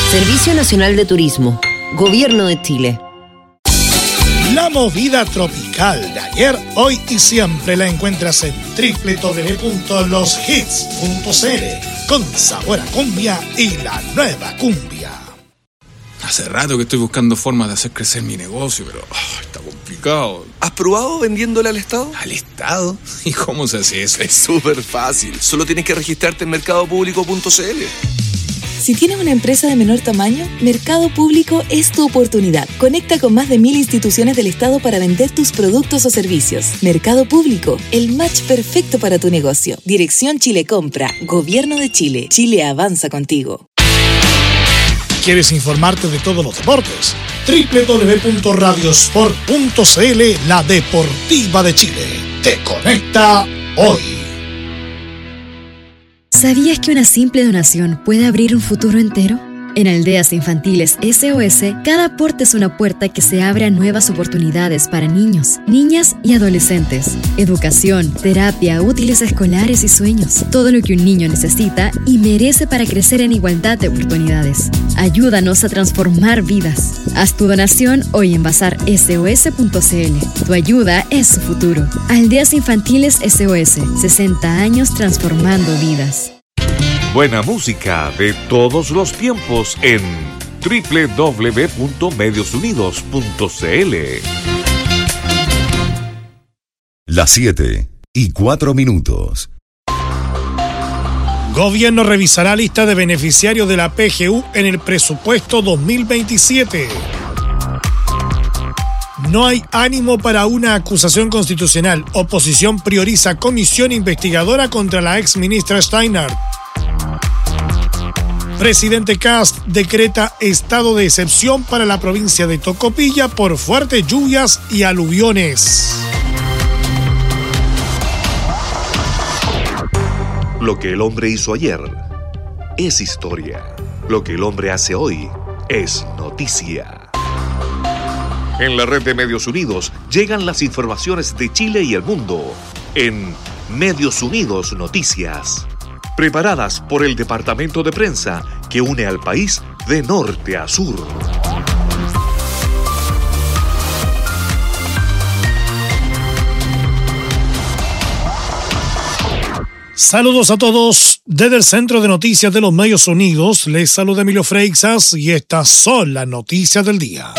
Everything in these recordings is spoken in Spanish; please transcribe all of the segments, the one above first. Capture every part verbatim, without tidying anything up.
Servicio Nacional de Turismo, Gobierno de Chile. La movida tropical de ayer, hoy y siempre la encuentras en doble u doble u doble u punto los hits punto c l, con sabor a cumbia y la nueva cumbia. Hace rato que estoy buscando formas de hacer crecer mi negocio, pero oh, está complicado. ¿Has probado vendiéndole al Estado? ¿Al Estado? ¿Y cómo se hace eso? Es súper fácil. Solo tienes que registrarte en mercado público punto c l. Si tienes una empresa de menor tamaño, Mercado Público es tu oportunidad. Conecta con más de mil instituciones del Estado para vender tus productos o servicios. Mercado Público, el match perfecto para tu negocio. Dirección Chile Compra, Gobierno de Chile. Chile avanza contigo. ¿Quieres informarte de todos los deportes? doble u doble u doble u punto radiosport punto c l, la deportiva de Chile. Te conecta hoy. ¿Sabías que una simple donación puede abrir un futuro entero? En Aldeas Infantiles S O S, cada aporte es una puerta que se abre a nuevas oportunidades para niños, niñas y adolescentes. Educación, terapia, útiles escolares y sueños. Todo lo que un niño necesita y merece para crecer en igualdad de oportunidades. Ayúdanos a transformar vidas. Haz tu donación hoy en bazar S O S punto c l. Tu ayuda es su futuro. Aldeas Infantiles S O S, sesenta años transformando vidas. Buena música de todos los tiempos en doble u doble u doble u punto medios unidos punto c l. Las siete y cuatro minutos. Gobierno revisará lista de beneficiarios de la P G U en el presupuesto dos mil veintisiete. No hay ánimo para una acusación constitucional. Oposición prioriza comisión investigadora contra la ex ministra Steinhardt. Presidente Kast decreta estado de excepción para la provincia de Tocopilla por fuertes lluvias y aluviones. Lo que el hombre hizo ayer es historia. Lo que el hombre hace hoy es noticia. En la red de Medios Unidos llegan las informaciones de Chile y el mundo en Medios Unidos Noticias. Preparadas por el departamento de prensa que une al país de norte a sur. Saludos a todos desde el Centro de Noticias de los Medios Unidos. Les saluda Emilio Freixas y estas son las noticias del día.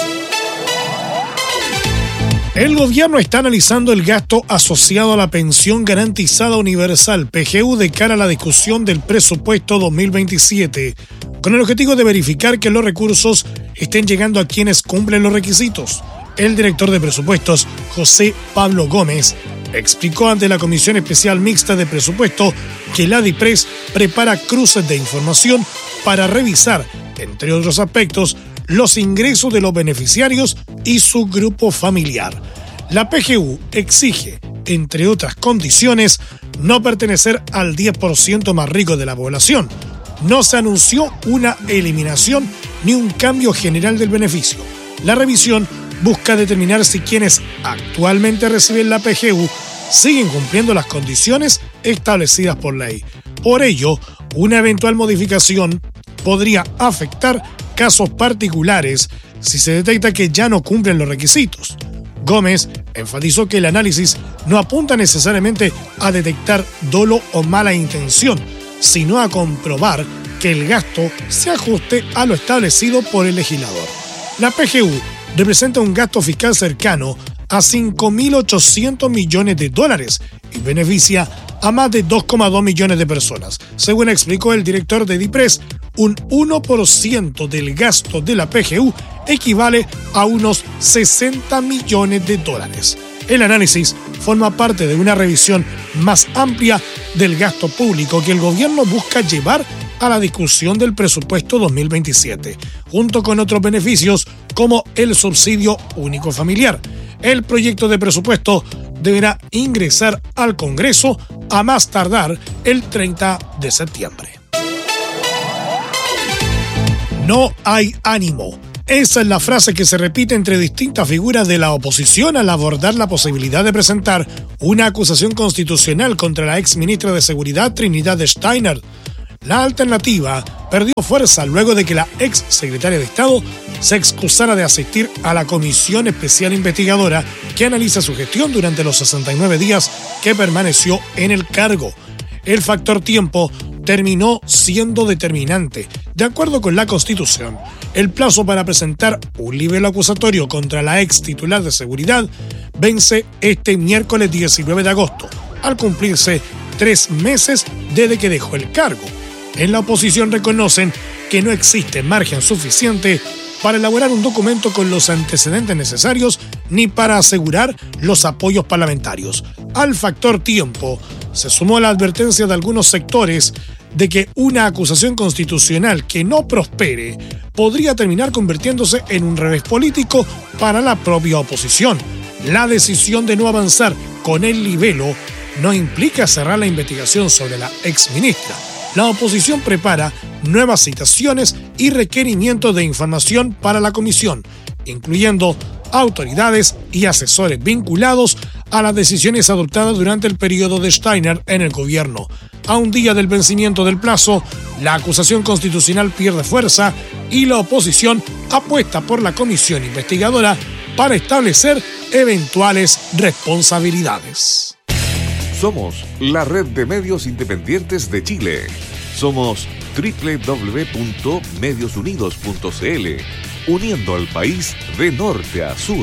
El gobierno está analizando el gasto asociado a la pensión garantizada universal P G U de cara a la discusión del presupuesto dos mil veintisiete, con el objetivo de verificar que los recursos estén llegando a quienes cumplen los requisitos. El director de presupuestos, José Pablo Gómez, explicó ante la Comisión Especial Mixta de Presupuesto que la DIPRES prepara cruces de información para revisar, entre otros aspectos, los ingresos de los beneficiarios y su grupo familiar. La P G U exige, entre otras condiciones, no pertenecer al diez por ciento más rico de la población. No se anunció una eliminación ni un cambio general del beneficio. La revisión busca determinar si quienes actualmente reciben la P G U siguen cumpliendo las condiciones establecidas por ley. Por ello, una eventual modificación podría afectar casos particulares si se detecta que ya no cumplen los requisitos. Gómez enfatizó que el análisis no apunta necesariamente a detectar dolo o mala intención, sino a comprobar que el gasto se ajuste a lo establecido por el legislador. La P G U representa un gasto fiscal cercano a cinco mil ochocientos millones de dólares y beneficia a más de dos coma dos millones de personas. Según explicó el director de DIPRES, un uno por ciento del gasto de la P G U equivale a unos sesenta millones de dólares. El análisis forma parte de una revisión más amplia del gasto público que el gobierno busca llevar a la discusión del presupuesto dos mil veintisiete, junto con otros beneficios como el subsidio único familiar. El proyecto de presupuesto deberá ingresar al Congreso a más tardar el treinta de septiembre. No hay ánimo. Esa es la frase que se repite entre distintas figuras de la oposición al abordar la posibilidad de presentar una acusación constitucional contra la ex ministra de Seguridad Trinidad Steinhardt. La alternativa perdió fuerza luego de que la ex secretaria de Estado se excusara de asistir a la comisión especial investigadora que analiza su gestión durante los sesenta y nueve días que permaneció en el cargo. El factor tiempo terminó siendo determinante. De acuerdo con la Constitución, el plazo para presentar un libelo acusatorio contra la ex titular de Seguridad vence este miércoles diecinueve de agosto, al cumplirse tres meses desde que dejó el cargo. En la oposición reconocen que no existe margen suficiente para elaborar un documento con los antecedentes necesarios ni para asegurar los apoyos parlamentarios. Al factor tiempo se sumó la advertencia de algunos sectores de que una acusación constitucional que no prospere podría terminar convirtiéndose en un revés político para la propia oposición. La decisión de no avanzar con el libelo no implica cerrar la investigación sobre la exministra. La oposición prepara nuevas citaciones y requerimientos de información para la comisión, incluyendo autoridades y asesores vinculados a las decisiones adoptadas durante el periodo de Steiner en el gobierno. A un día del vencimiento del plazo, la acusación constitucional pierde fuerza y la oposición apuesta por la comisión investigadora para establecer eventuales responsabilidades. Somos la red de medios independientes de Chile. Somos doble u doble u doble u punto medios unidos punto c l, uniendo al país de norte a sur.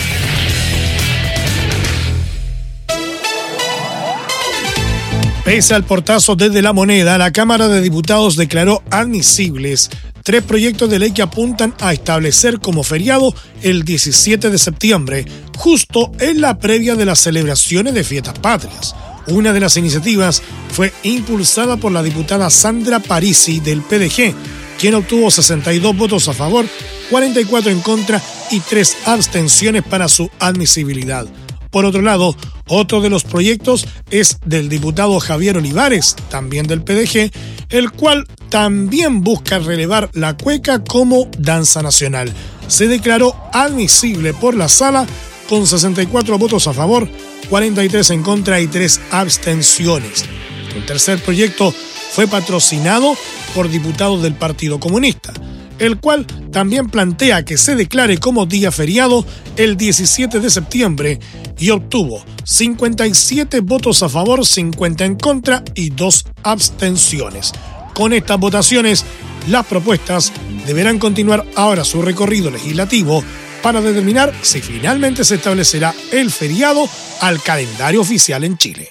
Pese al portazo desde La Moneda, la Cámara de Diputados declaró admisibles tres proyectos de ley que apuntan a establecer como feriado el diecisiete de septiembre, justo en la previa de las celebraciones de fiestas patrias. Una de las iniciativas fue impulsada por la diputada Sandra Parisi del P D G, quien obtuvo sesenta y dos votos a favor, cuarenta y cuatro en contra y tres abstenciones para su admisibilidad. Por otro lado, otro de los proyectos es del diputado Javier Olivares, también del P D G, el cual también busca relevar la cueca como danza nacional. Se declaró admisible por la sala con sesenta y cuatro votos a favor, cuarenta y tres en contra y tres abstenciones. El tercer proyecto fue patrocinado por diputados del Partido Comunista, el cual también plantea que se declare como día feriado el diecisiete de septiembre y obtuvo cincuenta y siete votos a favor, cincuenta en contra y dos abstenciones. Con estas votaciones, las propuestas deberán continuar ahora su recorrido legislativo para determinar si finalmente se establecerá el feriado al calendario oficial en Chile.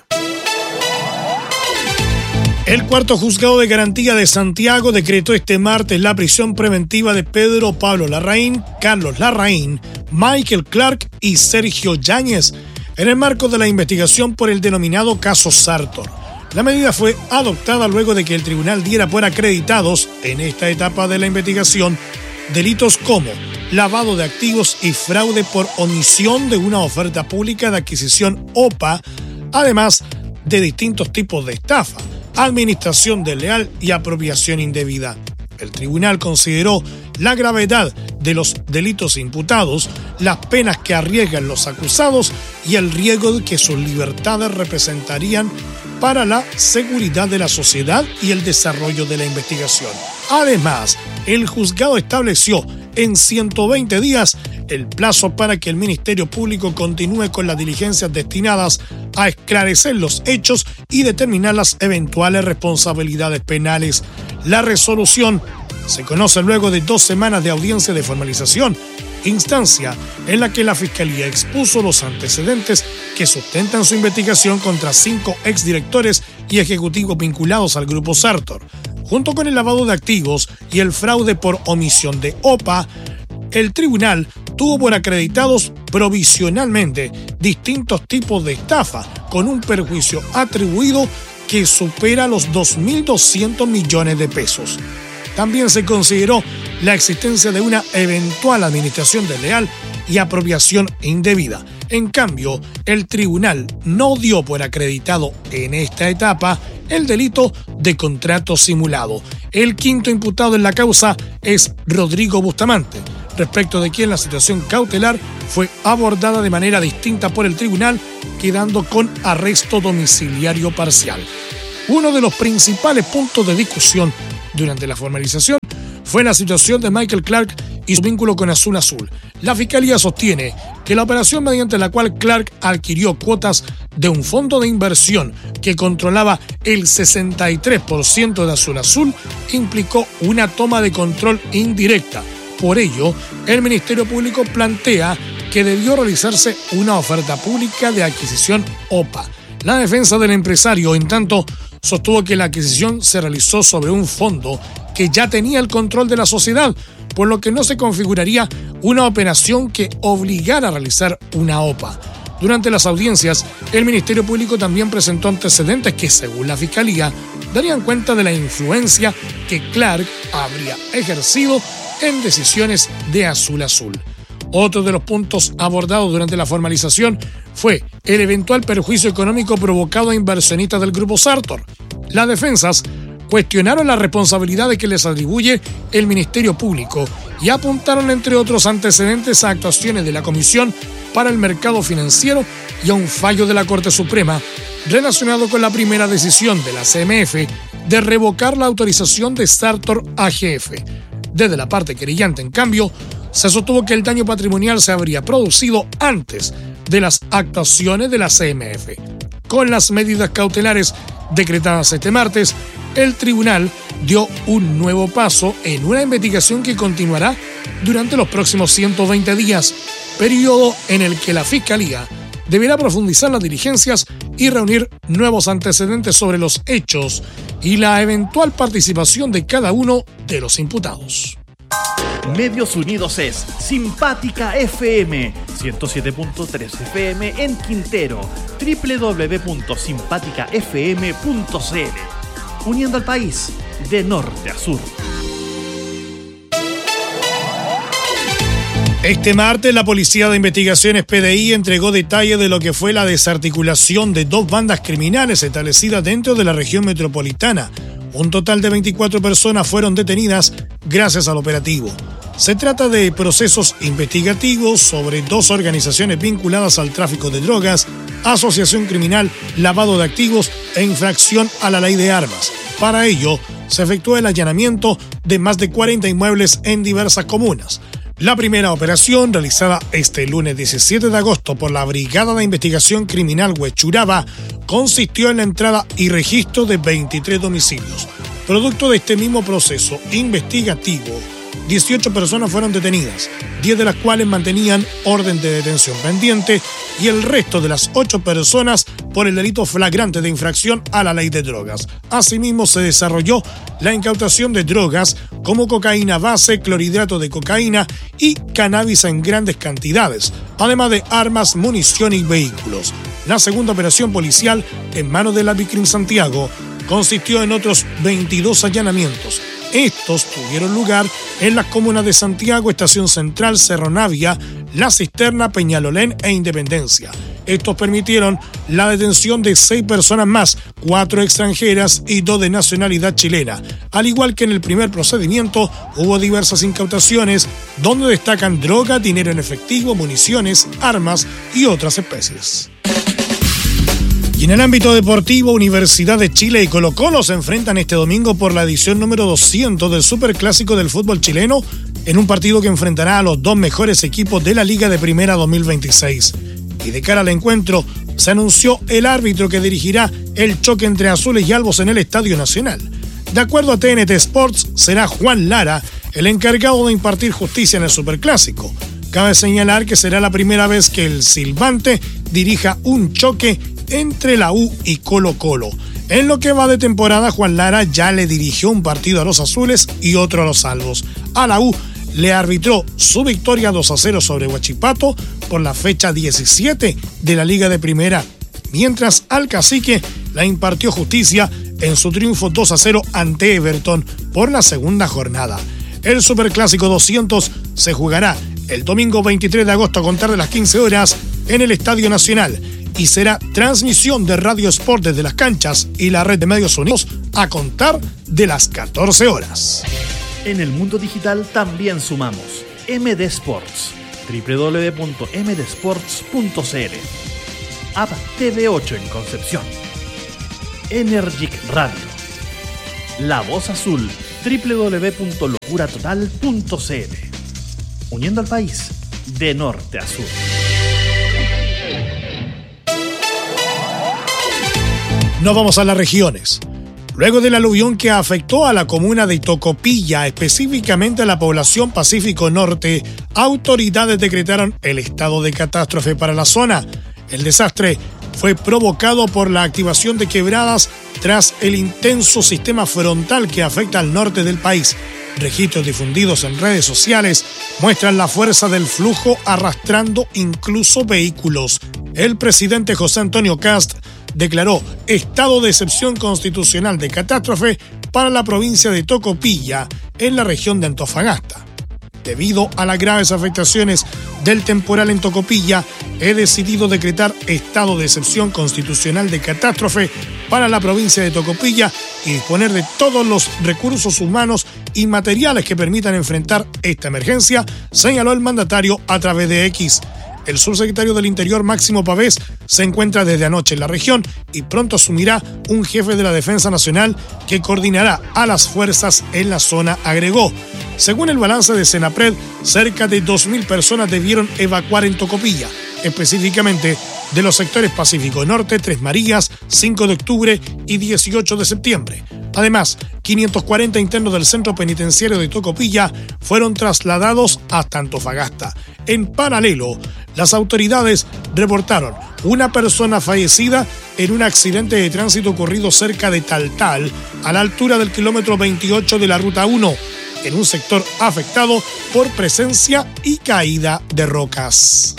El cuarto juzgado de garantía de Santiago decretó este martes la prisión preventiva de Pedro Pablo Larraín, Carlos Larraín, Michael Clark y Sergio Yáñez en el marco de la investigación por el denominado caso Sartor. La medida fue adoptada luego de que el tribunal diera por acreditados en esta etapa de la investigación delitos como lavado de activos y fraude por omisión de una oferta pública de adquisición O P A, además de distintos tipos de estafa, administración desleal y apropiación indebida. El tribunal consideró la gravedad de los delitos imputados, las penas que arriesgan los acusados y el riesgo de que sus libertades representarían para la seguridad de la sociedad y el desarrollo de la investigación. Además, el juzgado estableció en ciento veinte días el plazo para que el Ministerio Público continúe con las diligencias destinadas a esclarecer los hechos y determinar las eventuales responsabilidades penales. La resolución se conoce luego de dos semanas de audiencia de formalización, instancia en la que la Fiscalía expuso los antecedentes que sustentan su investigación contra cinco exdirectores y ejecutivos vinculados al grupo Sartor. Junto con el lavado de activos y el fraude por omisión de O P A, el tribunal tuvo por acreditados provisionalmente distintos tipos de estafa con un perjuicio atribuido que supera los dos mil doscientos millones de pesos. También se consideró la existencia de una eventual administración desleal y apropiación indebida. En cambio, el tribunal no dio por acreditado en esta etapa el delito de contrato simulado. El quinto imputado en la causa es Rodrigo Bustamante, respecto de quien la situación cautelar fue abordada de manera distinta por el tribunal, quedando con arresto domiciliario parcial. Uno de los principales puntos de discusión durante la formalización fue la situación de Michael Clark y su vínculo con Azul Azul. La Fiscalía sostiene que la operación mediante la cual Clark adquirió cuotas de un fondo de inversión que controlaba el sesenta y tres por ciento de Azul Azul implicó una toma de control indirecta. Por ello, el Ministerio Público plantea que debió realizarse una oferta pública de adquisición O P A. La defensa del empresario, en tanto, sostuvo que la adquisición se realizó sobre un fondo que ya tenía el control de la sociedad, por lo que no se configuraría una operación que obligara a realizar una O P A. Durante las audiencias, el Ministerio Público también presentó antecedentes que, según la Fiscalía, darían cuenta de la influencia que Clark habría ejercido en decisiones de Azul Azul. Otro de los puntos abordados durante la formalización fue el eventual perjuicio económico provocado a inversionistas del Grupo Sartor. Las defensas cuestionaron las responsabilidades que les atribuye el Ministerio Público y apuntaron, entre otros antecedentes, a actuaciones de la Comisión para el Mercado Financiero y a un fallo de la Corte Suprema relacionado con la primera decisión de la C M F de revocar la autorización de Sartor A G F. Desde la parte querellante, en cambio, se sostuvo que el daño patrimonial se habría producido antes de las actuaciones de la C M F. Con las medidas cautelares decretadas este martes, el tribunal dio un nuevo paso en una investigación que continuará durante los próximos ciento veinte días, periodo en el que la Fiscalía deberá profundizar las diligencias y reunir nuevos antecedentes sobre los hechos y la eventual participación de cada uno de los imputados. Medios Unidos es Simpática F M, ciento siete punto tres F M en Quintero, doble u doble u doble u punto simpática f m punto c l, uniendo al país de norte a sur. Este martes, la Policía de Investigaciones P D I entregó detalles de lo que fue la desarticulación de dos bandas criminales establecidas dentro de la región metropolitana. Un total de veinticuatro personas fueron detenidas gracias al operativo. Se trata de procesos investigativos sobre dos organizaciones vinculadas al tráfico de drogas, asociación criminal, lavado de activos e infracción a la ley de armas. Para ello, se efectuó el allanamiento de más de cuarenta inmuebles en diversas comunas. La primera operación, realizada este lunes diecisiete de agosto por la Brigada de Investigación Criminal Huechuraba, consistió en la entrada y registro de veintitrés domicilios. Producto de este mismo proceso investigativo, dieciocho personas fueron detenidas, diez de las cuales mantenían orden de detención pendiente y el resto de las ocho personas por el delito flagrante de infracción a la ley de drogas. Asimismo, se desarrolló la incautación de drogas como cocaína base, clorhidrato de cocaína y cannabis en grandes cantidades, además de armas, munición y vehículos. La segunda operación policial, en manos de la Bicrim Santiago, consistió en otros veintidós allanamientos. Estos tuvieron lugar en las comunas de Santiago, Estación Central, Cerro Navia, La Cisterna, Peñalolén e Independencia. Estos permitieron la detención de seis personas más, cuatro extranjeras y dos de nacionalidad chilena. Al igual que en el primer procedimiento, hubo diversas incautaciones, donde destacan droga, dinero en efectivo, municiones, armas y otras especies. Y en el ámbito deportivo, Universidad de Chile y Colo-Colo se enfrentan este domingo por la edición número doscientos del Superclásico del fútbol chileno, en un partido que enfrentará a los dos mejores equipos de la Liga de Primera dos mil veintiséis. Y de cara al encuentro, se anunció el árbitro que dirigirá el choque entre azules y albos en el Estadio Nacional. De acuerdo a T N T Sports, será Juan Lara el encargado de impartir justicia en el Superclásico. Cabe señalar que será la primera vez que el silbante dirija un choque entre la U y Colo-Colo. En lo que va de temporada, Juan Lara ya le dirigió un partido a los azules y otro a los albos. A la U le arbitró su victoria dos a cero sobre Huachipato por la fecha diecisiete de la Liga de Primera, mientras al Cacique la impartió justicia en su triunfo dos a cero ante Everton por la segunda jornada. El Superclásico doscientos se jugará el domingo veintitrés de agosto a contar de las quince horas en el Estadio Nacional y será transmisión de Radio Sport desde las canchas y la red de Medios Unidos a contar de las catorce horas. En el mundo digital también sumamos M D Sports, doble u doble u doble u punto m d sports punto c l, App T V ocho en Concepción. Energic Radio. La Voz Azul, doble u doble u doble u punto locura total punto c l. Uniendo al país de norte a sur. Nos vamos a las regiones. Luego del aluvión que afectó a la comuna de Tocopilla, específicamente a la población Pacífico Norte, autoridades decretaron el estado de catástrofe para la zona. El desastre fue provocado por la activación de quebradas tras el intenso sistema frontal que afecta al norte del país. Registros difundidos en redes sociales muestran la fuerza del flujo arrastrando incluso vehículos. El presidente José Antonio Kast declaró estado de excepción constitucional de catástrofe para la provincia de Tocopilla, en la región de Antofagasta. Debido a las graves afectaciones del temporal en Tocopilla, he decidido decretar estado de excepción constitucional de catástrofe para la provincia de Tocopilla y disponer de todos los recursos humanos y materiales que permitan enfrentar esta emergencia, señaló el mandatario a través de X. El subsecretario del Interior, Máximo Pavés, se encuentra desde anoche en la región y pronto asumirá un jefe de la Defensa Nacional que coordinará a las fuerzas en la zona, agregó. Según el balance de Senapred, cerca de dos mil personas debieron evacuar en Tocopilla, específicamente de los sectores Pacífico Norte, Tres Marías, cinco de octubre y dieciocho de septiembre. Además, quinientos cuarenta internos del Centro Penitenciario de Tocopilla fueron trasladados hasta Antofagasta. En paralelo, las autoridades reportaron una persona fallecida en un accidente de tránsito ocurrido cerca de Taltal, a la altura del kilómetro veintiocho de la Ruta uno, en un sector afectado por presencia y caída de rocas.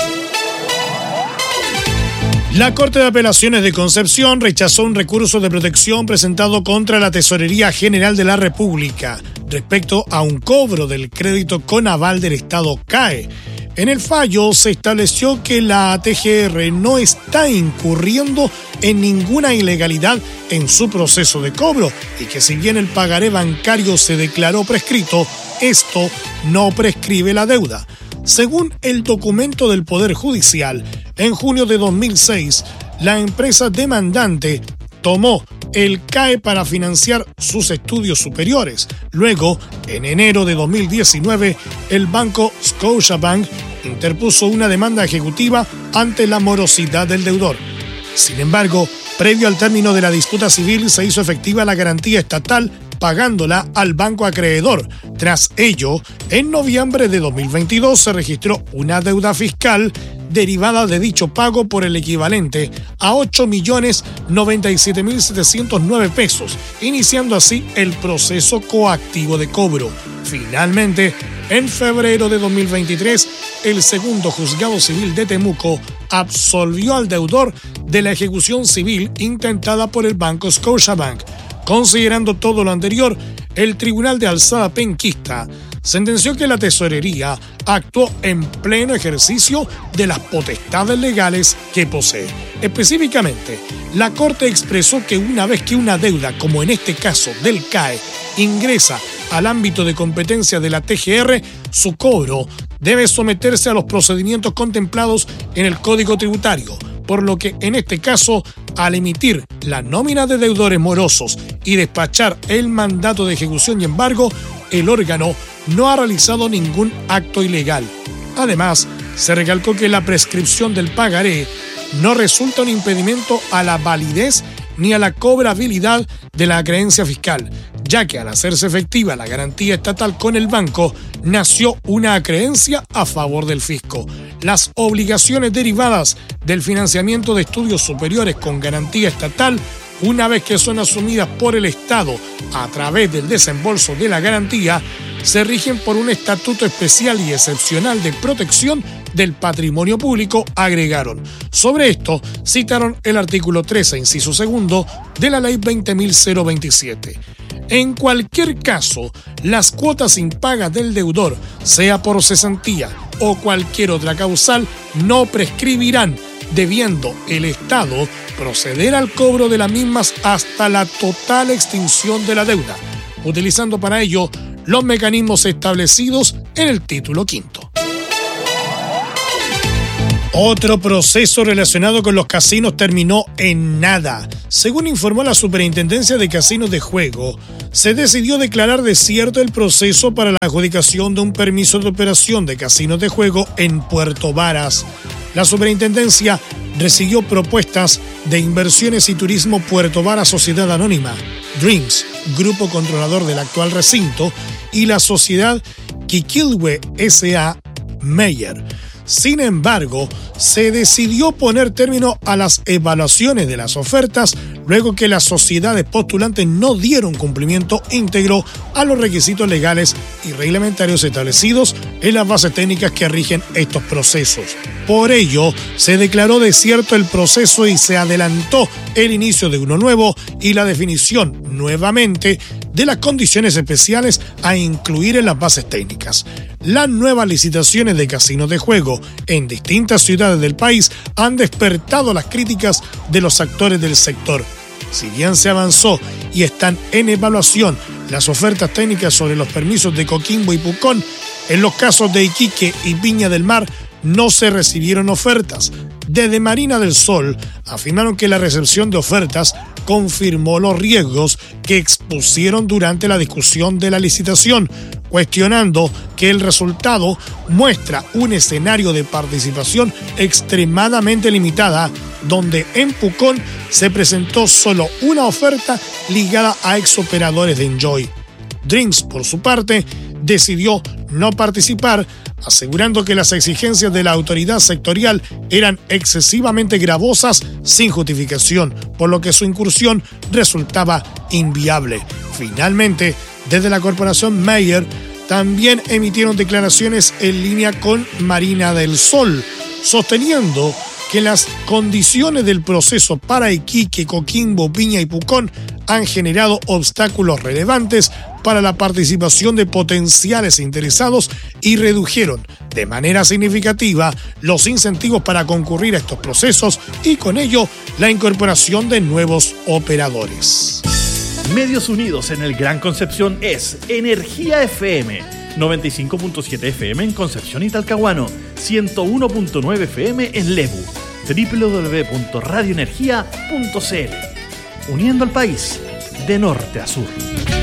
La Corte de Apelaciones de Concepción rechazó un recurso de protección presentado contra la Tesorería General de la República respecto a un cobro del crédito con aval del Estado C A E. En el fallo se estableció que la T G R no está incurriendo en ninguna ilegalidad en su proceso de cobro y que si bien el pagaré bancario se declaró prescrito, esto no prescribe la deuda. Según el documento del Poder Judicial, en junio de dos mil seis, la empresa demandante tomó el C A E para financiar sus estudios superiores. Luego, en enero de dos mil diecinueve, el banco Scotiabank interpuso una demanda ejecutiva ante la morosidad del deudor. Sin embargo, previo al término de la disputa civil, se hizo efectiva la garantía estatal pagándola al banco acreedor. Tras ello, en noviembre de dos mil veintidós se registró una deuda fiscal derivada de dicho pago por el equivalente a ocho millones noventa y siete mil setecientos nueve pesos, iniciando así el proceso coactivo de cobro. Finalmente, en febrero de dos mil veintitrés, el segundo juzgado civil de Temuco absolvió al deudor de la ejecución civil intentada por el banco Scotiabank. Considerando todo lo anterior, el Tribunal de Alzada Penquista sentenció que la tesorería actuó en pleno ejercicio de las potestades legales que posee. Específicamente, la Corte expresó que una vez que una deuda, como en este caso del C A E, ingresa al ámbito de competencia de la T G R, su cobro debe someterse a los procedimientos contemplados en el Código Tributario, por lo que en este caso, al emitir la nómina de deudores morosos y despachar el mandato de ejecución y embargo, el órgano no ha realizado ningún acto ilegal. Además, se recalcó que la prescripción del pagaré no resulta un impedimento a la validez ni a la cobrabilidad de la creencia fiscal, ya que al hacerse efectiva la garantía estatal con el banco, nació una creencia a favor del fisco. Las obligaciones derivadas del financiamiento de estudios superiores con garantía estatal, una vez que son asumidas por el Estado a través del desembolso de la garantía, se rigen por un estatuto especial y excepcional de protección del patrimonio público, agregaron. Sobre esto, citaron el artículo trece, inciso segundo, de la Ley veinte mil veintisiete. En cualquier caso, las cuotas impagas del deudor, sea por cesantía o cualquier otra causal, no prescribirán, debiendo el Estado proceder al cobro de las mismas hasta la total extinción de la deuda, utilizando para ello los mecanismos establecidos en el título quinto. Otro proceso relacionado con los casinos terminó en nada. Según informó la Superintendencia de Casinos de Juego, se decidió declarar desierto el proceso para la adjudicación de un permiso de operación de casinos de juego en Puerto Varas. La Superintendencia recibió propuestas de Inversiones y Turismo Puerto Varas Sociedad Anónima, Dreams, grupo controlador del actual recinto, y la sociedad Quiquilhue S A Meyer. Sin embargo, se decidió poner término a las evaluaciones de las ofertas luego que las sociedades postulantes no dieron cumplimiento íntegro a los requisitos legales y reglamentarios establecidos en las bases técnicas que rigen estos procesos. Por ello, se declaró desierto el proceso y se adelantó el inicio de uno nuevo y la definición, nuevamente, de las condiciones especiales a incluir en las bases técnicas. Las nuevas licitaciones de casinos de juego en distintas ciudades del país han despertado las críticas de los actores del sector. Si bien se avanzó y están en evaluación las ofertas técnicas sobre los permisos de Coquimbo y Pucón, en los casos de Iquique y Viña del Mar no se recibieron ofertas. Desde Marina del Sol afirmaron que la recepción de ofertas confirmó los riesgos que expusieron durante la discusión de la licitación, cuestionando que el resultado muestra un escenario de participación extremadamente limitada, donde en Pucón se presentó solo una oferta ligada a exoperadores de Enjoy. Dreams, por su parte, decidió no participar, asegurando que las exigencias de la autoridad sectorial eran excesivamente gravosas sin justificación, por lo que su incursión resultaba inviable. Finalmente, desde la corporación Meyer también emitieron declaraciones en línea con Marina del Sol, sosteniendo que las condiciones del proceso para Iquique, Coquimbo, Viña y Pucón han generado obstáculos relevantes para la participación de potenciales interesados y redujeron de manera significativa los incentivos para concurrir a estos procesos y con ello la incorporación de nuevos operadores. Medios Unidos en el Gran Concepción es Energía F M, noventa y cinco punto siete F M en Concepción y Talcahuano, ciento uno punto nueve F M en Lebu, doble u doble u doble u punto radio energía punto c l, uniendo al país de norte a sur.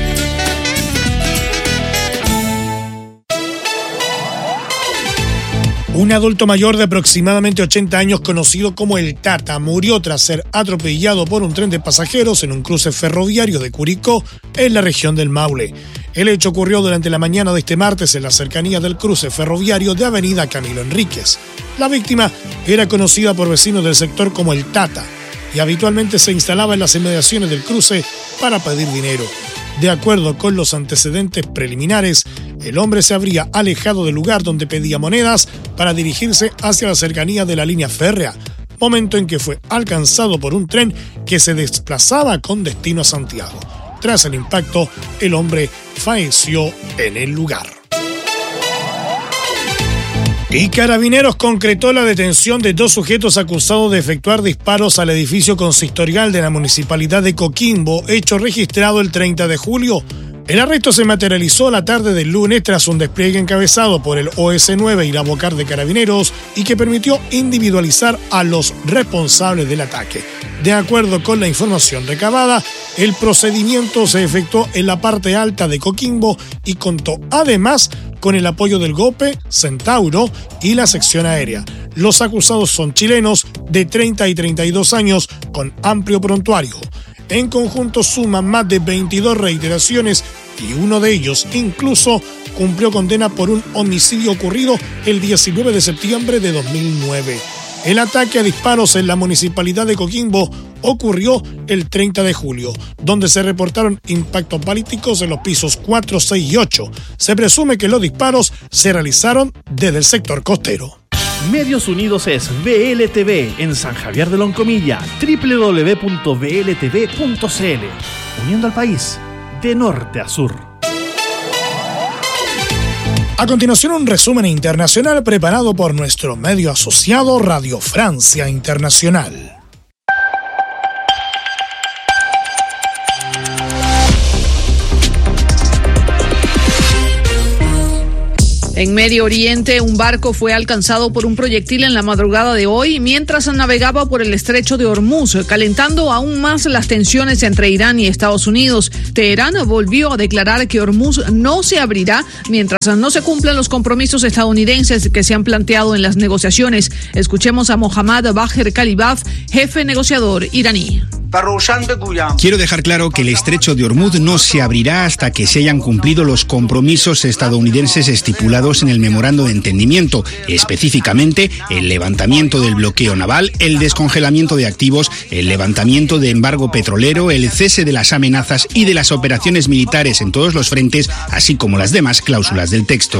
Un adulto mayor de aproximadamente ochenta años, conocido como el Tata, murió tras ser atropellado por un tren de pasajeros en un cruce ferroviario de Curicó, en la región del Maule. El hecho ocurrió durante la mañana de este martes en la cercanía del cruce ferroviario de Avenida Camilo Enríquez. La víctima era conocida por vecinos del sector como el Tata y habitualmente se instalaba en las inmediaciones del cruce para pedir dinero. De acuerdo con los antecedentes preliminares, el hombre se habría alejado del lugar donde pedía monedas para dirigirse hacia la cercanía de la línea férrea, momento en que fue alcanzado por un tren que se desplazaba con destino a Santiago. Tras el impacto, el hombre falleció en el lugar. Y Carabineros concretó la detención de dos sujetos acusados de efectuar disparos al edificio consistorial de la Municipalidad de Coquimbo, hecho registrado el treinta de julio. El arresto se materializó la tarde del lunes tras un despliegue encabezado por el O S nueve y la Bocar de Carabineros y que permitió individualizar a los responsables del ataque. De acuerdo con la información recabada, el procedimiento se efectuó en la parte alta de Coquimbo y contó además con el apoyo del GOPE, Centauro y la sección aérea. Los acusados son chilenos de treinta y treinta y dos años con amplio prontuario. En conjunto suman más de veintidós reiteraciones y uno de ellos incluso cumplió condena por un homicidio ocurrido el diecinueve de septiembre de dos mil nueve. El ataque a disparos en la Municipalidad de Coquimbo ocurrió el treinta de julio, donde se reportaron impactos balísticos en los pisos cuatro, seis y ocho. Se presume que los disparos se realizaron desde el sector costero. Medios Unidos es B L T V en San Javier de Loncomilla, doble u doble u doble u punto b l t v punto c l, uniendo al país de norte a sur. A continuación, un resumen internacional preparado por nuestro medio asociado Radio Francia Internacional. En Medio Oriente, un barco fue alcanzado por un proyectil en la madrugada de hoy mientras navegaba por el estrecho de Hormuz, calentando aún más las tensiones entre Irán y Estados Unidos. Teherán volvió a declarar que Hormuz no se abrirá mientras no se cumplan los compromisos estadounidenses que se han planteado en las negociaciones. Escuchemos a Mohammad Bagher Khalibaf, jefe negociador iraní. Quiero dejar claro que el estrecho de Hormuz no se abrirá hasta que se hayan cumplido los compromisos estadounidenses estipulados en el memorando de entendimiento, específicamente el levantamiento del bloqueo naval, el descongelamiento de activos, el levantamiento de embargo petrolero, el cese de las amenazas y de las operaciones militares en todos los frentes, así como las demás cláusulas del texto.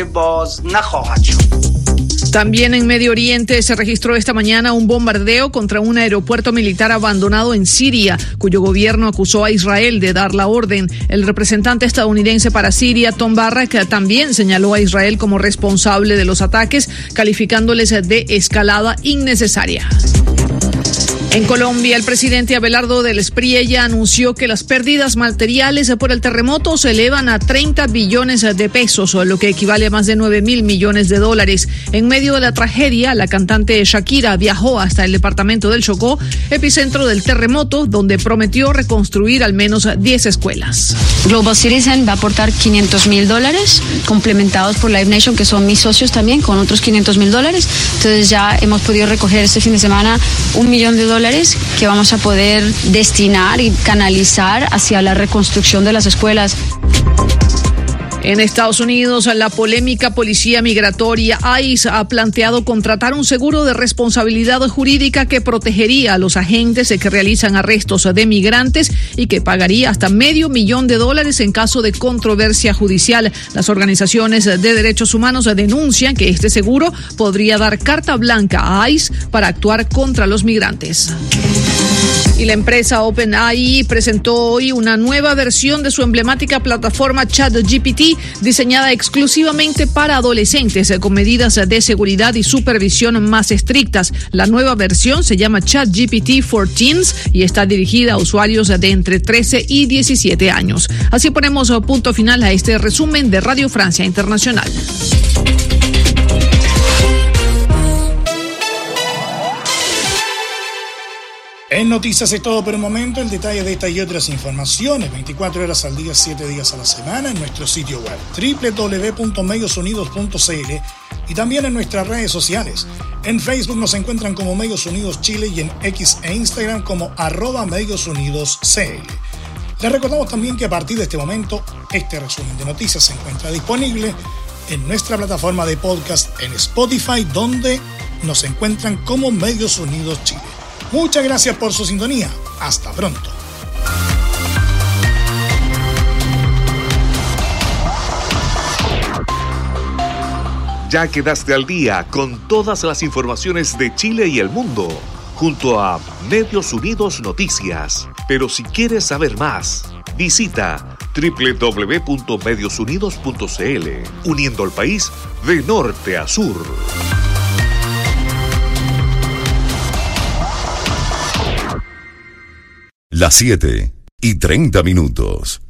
También en Medio Oriente se registró esta mañana un bombardeo contra un aeropuerto militar abandonado en Siria, cuyo gobierno acusó a Israel de dar la orden. El representante estadounidense para Siria, Tom Barrack, también señaló a Israel como responsable de los ataques, calificándoles de escalada innecesaria. En Colombia, el presidente Abelardo del Espriella anunció que las pérdidas materiales por el terremoto se elevan a treinta billones de pesos, lo que equivale a más de nueve mil millones de dólares. En medio de la tragedia, la cantante Shakira viajó hasta el departamento del Chocó, epicentro del terremoto, donde prometió reconstruir al menos diez escuelas. Global Citizen va a aportar quinientos mil dólares, complementados por Live Nation, que son mis socios también, con otros quinientos mil dólares. Entonces ya hemos podido recoger este fin de semana un millón de dólares que vamos a poder destinar y canalizar hacia la reconstrucción de las escuelas. En Estados Unidos, la polémica policía migratoria ICE ha planteado contratar un seguro de responsabilidad jurídica que protegería a los agentes que realizan arrestos de migrantes y que pagaría hasta medio millón de dólares en caso de controversia judicial. Las organizaciones de derechos humanos denuncian que este seguro podría dar carta blanca a ICE para actuar contra los migrantes. Y la empresa OpenAI presentó hoy una nueva versión de su emblemática plataforma ChatGPT, diseñada exclusivamente para adolescentes, con medidas de seguridad y supervisión más estrictas. La nueva versión se llama ChatGPT for Teens y está dirigida a usuarios de entre trece y diecisiete años. Así ponemos punto final a este resumen de Radio Francia Internacional. En Noticias es todo por el momento. El detalle de esta y otras informaciones, veinticuatro horas al día, siete días a la semana, en nuestro sitio web doble u doble u doble u punto medios unidos punto c l y también en nuestras redes sociales. En Facebook nos encuentran como Medios Unidos Chile y en X e Instagram como arroba Medios Unidos C L. Les recordamos también que a partir de este momento, este resumen de noticias se encuentra disponible en nuestra plataforma de podcast en Spotify, donde nos encuentran como Medios Unidos Chile. Muchas gracias por su sintonía. Hasta pronto. Ya quedaste al día con todas las informaciones de Chile y el mundo, junto a Medios Unidos Noticias. Pero si quieres saber más, visita doble u doble u doble u punto medios unidos punto c l, uniendo al país de norte a sur. Las siete y treinta minutos.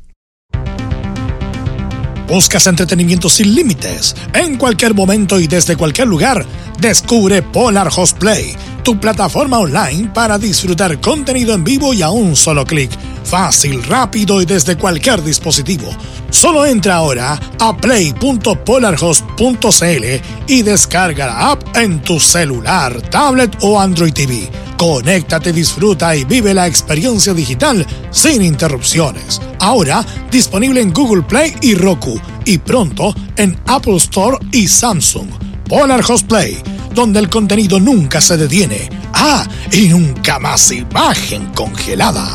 ¿Buscas entretenimiento sin límites? En cualquier momento y desde cualquier lugar, descubre Polar Host Play, tu plataforma online para disfrutar contenido en vivo y a un solo clic. Fácil, rápido y desde cualquier dispositivo. Solo entra ahora a play punto polarhost punto c l y descarga la app en tu celular, tablet o Android T V. Conéctate, disfruta y vive la experiencia digital sin interrupciones. Ahora disponible en Google Play y Roku y pronto en Apple Store y Samsung. Polar Host Play, donde el contenido nunca se detiene. Ah, y nunca más imagen congelada.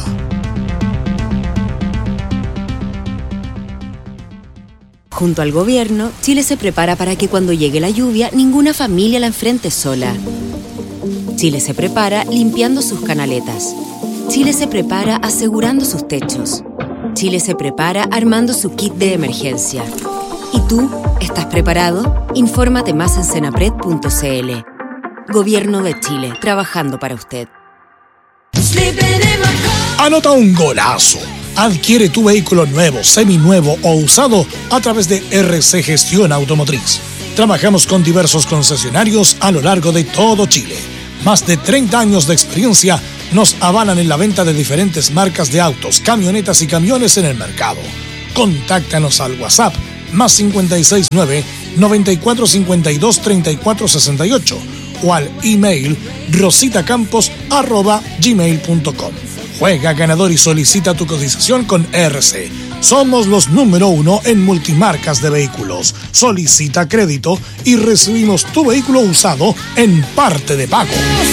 Junto al gobierno, Chile se prepara para que cuando llegue la lluvia, ninguna familia la enfrente sola. Chile se prepara limpiando sus canaletas. Chile se prepara asegurando sus techos. Chile se prepara armando su kit de emergencia. ¿Y tú? ¿Estás preparado? Infórmate más en senapred punto c l. Gobierno de Chile, trabajando para usted. Anota un golazo. Adquiere tu vehículo nuevo, seminuevo o usado a través de R C Gestión Automotriz. Trabajamos con diversos concesionarios a lo largo de todo Chile. Más de treinta años de experiencia nos avalan en la venta de diferentes marcas de autos, camionetas y camiones en el mercado. Contáctanos al WhatsApp más cinco seis nueve, noventa y cuatro cincuenta y dos, treinta y cuatro sesenta y ocho o al email rositacampos arroba gmail punto com. Juega ganador y solicita tu cotización con R C. Somos los número uno en multimarcas de vehículos. Solicita crédito y recibimos tu vehículo usado en parte de pago.